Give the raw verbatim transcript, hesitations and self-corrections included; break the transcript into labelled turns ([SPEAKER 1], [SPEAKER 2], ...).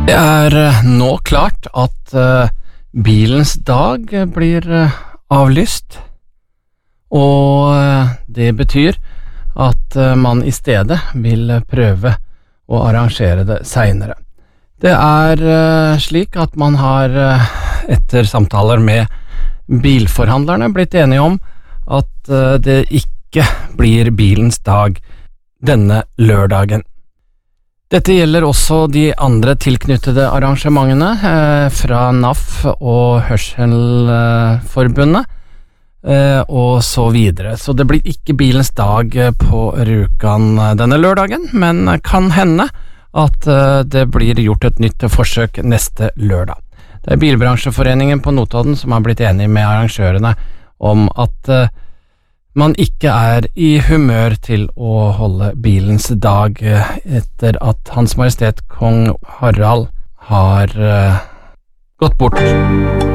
[SPEAKER 1] Det er nå klart at uh, bilens dag blir uh, avlyst, og uh, det betyr at uh, man i stedet vil prøve å arrangere det senere. Det er uh, slik at man har uh, etter samtaler med bilforhandlerne blitt enige om at uh, det ikke blir bilens dag denne lørdagen. Dette gjelder også de andre tilknyttede arrangementene eh, fra N A F og Hørselforbundet eh, og så videre. Så det blir ikke bilens dag på Rjukan denne lørdagen, men kan hende at eh, det blir gjort et nytt forsøk neste lørdag. Det er Bilbransjeforeningen på Notodden som har blitt enig med arrangørene om at eh, man ikke er i humør til å holde bilens dag etter at Hans Majestet Kong Harald har uh, gått bort.